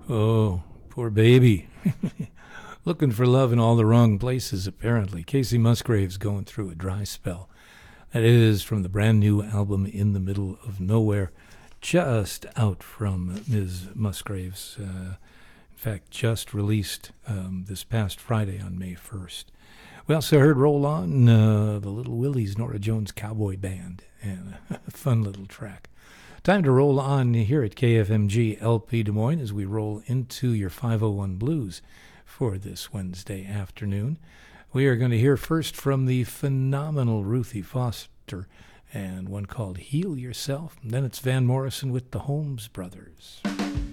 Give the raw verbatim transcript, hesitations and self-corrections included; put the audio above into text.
Oh, poor baby. Looking for love in all the wrong places, apparently. Casey Musgraves going through a dry spell. That is from the brand new album In the Middle of Nowhere, just out from Miz Musgraves. Uh, in fact, just released um, this past Friday on May first. We also heard Roll On, uh, the Little Willies, Norah Jones Cowboy Band, and a fun little track. Time to roll on here at K F M G L P Des Moines as we roll into your five oh one Blues for this Wednesday afternoon. We are going to hear first from the phenomenal Ruthie Foster and one called Heal Yourself. And then it's Van Morrison with the Holmes Brothers.